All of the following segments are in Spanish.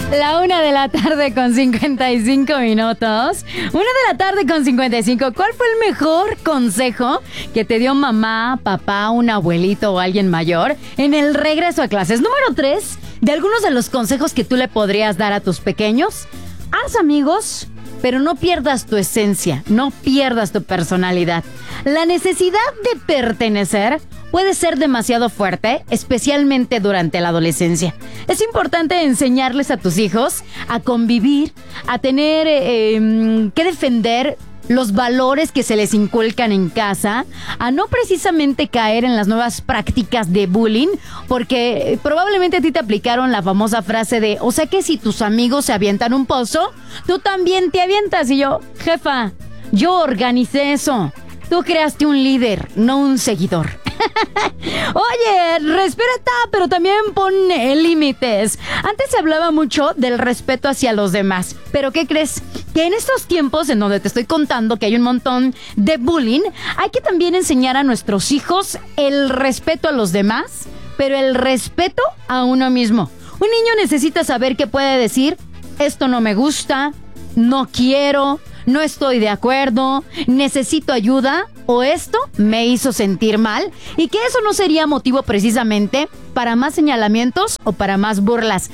La 1:55 p.m. 1:55 p.m. ¿Cuál fue el mejor consejo que te dio mamá, papá, un abuelito o alguien mayor en el regreso a clases? Número 3, de algunos de los consejos que tú le podrías dar a tus pequeños. Haz amigos, pero no pierdas tu esencia, no pierdas tu personalidad. La necesidad de pertenecer puede ser demasiado fuerte, especialmente durante la adolescencia. Es importante enseñarles a tus hijos a convivir, a tener que defender los valores que se les inculcan en casa, a no precisamente caer en las nuevas prácticas de bullying, porque probablemente a ti te aplicaron la famosa frase de, o sea que si tus amigos se avientan un pozo, tú también te avientas. Y yo, jefa, yo organicé eso. Tú creaste un líder, no un seguidor. Oye, respeta, pero también pon límites. Antes se hablaba mucho del respeto hacia los demás, pero ¿qué crees? Que en estos tiempos en donde te estoy contando que hay un montón de bullying, hay que también enseñar a nuestros hijos el respeto a los demás, pero el respeto a uno mismo. Un niño necesita saber qué puede decir: esto no me gusta, no quiero, no estoy de acuerdo, necesito ayuda, o esto me hizo sentir mal, y que eso no sería motivo precisamente para más señalamientos o para más burlas.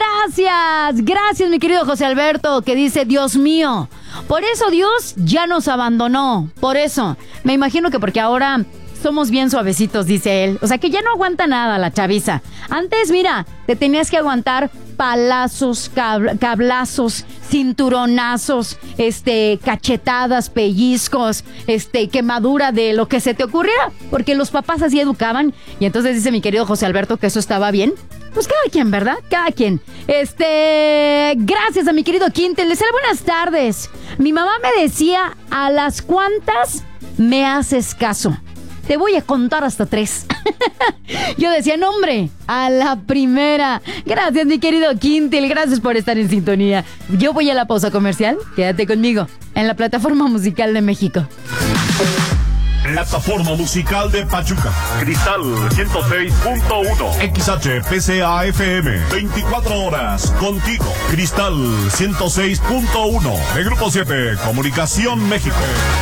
Gracias mi querido José Alberto, que dice: Dios mío, por eso Dios ya nos abandonó. Por eso, me imagino que porque ahora somos bien suavecitos, dice él. O sea que ya no aguanta nada la chaviza. Antes, mira, te tenías que aguantar palazos, cablazos, cinturonazos, cachetadas, pellizcos, quemadura de lo que se te ocurriera, porque los papás así educaban. Y entonces dice mi querido José Alberto que eso estaba bien. Pues cada quien, ¿verdad? Cada quien. Gracias a mi querido Quintel. Les doy buenas tardes. Mi mamá me decía: ¿a las cuántas me haces caso? Te voy a contar hasta 3. Yo decía: no, hombre, a la primera. Gracias, mi querido Quintel. Gracias por estar en sintonía. Yo voy a la pausa comercial. Quédate conmigo en la Plataforma Musical de México. Plataforma Musical de Pachuca. Cristal 106.1. XHPCA FM. 24 horas contigo. Cristal 106.1. De Grupo 7. Comunicación México.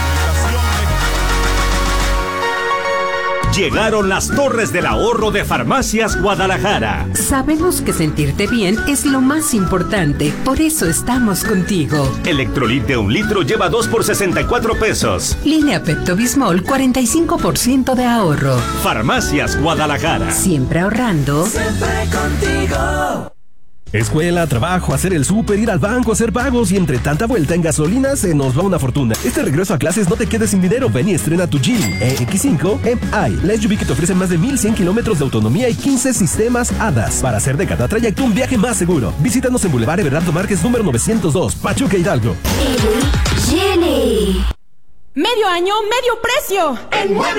Llegaron las Torres del Ahorro de Farmacias Guadalajara. Sabemos que sentirte bien es lo más importante, por eso estamos contigo. Electrolit de 1 litro lleva 2 por 64 pesos. Línea Pepto-Bismol, 45% de ahorro. Farmacias Guadalajara. Siempre ahorrando. Siempre contigo. Escuela, trabajo, hacer el súper, ir al banco, hacer pagos y entre tanta vuelta en gasolina se nos va una fortuna. Este regreso a clases no te quedes sin dinero. Ven y estrena tu Geely EX5 MI, la SUV que te ofrece más de 1100 kilómetros de autonomía y 15 sistemas ADAS para hacer de cada trayecto un viaje más seguro. Visítanos en Boulevard Everardo Márquez número 902, Pachuca, Hidalgo. Geely. Medio año, medio precio. En Muebles